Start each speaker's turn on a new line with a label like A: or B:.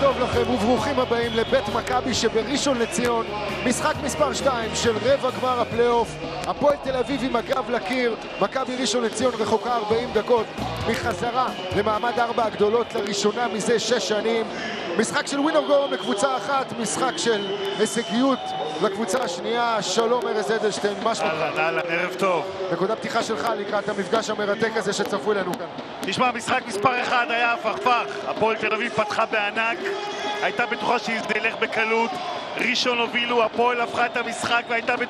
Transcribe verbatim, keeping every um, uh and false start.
A: טוב לכם וברוכים הבאים לבית מכבי שבראשון לציון, משחק מספר שתיים של רבע גמר הפלייאוף. הפועל תל אביב עם הגב לקיר, מכבי ראשון לציון רחוקה ארבעים דקות מחזרה למעמד ארבע הגדולות לראשונה מזה שש שנים. משחק של ווינר גורם לקבוצה אחת, משחק של הישגיות לקבוצה השנייה. שלום ארז אדלשטיין, מה שלומך?
B: אהלן, אהלן, ערב טוב.
A: נקודת פתיחה שלך לקראת המפגש המרתק הזה שצפוי לנו כאן.
B: תשמע, משחק מספר אחד היה הפכפך. הפועל תל אביב פתחה בענק, הייתה בטוחה שזה ילך בקלות. ראשון הובילו, הפועל הפכה את המשחק והייתה בטוחה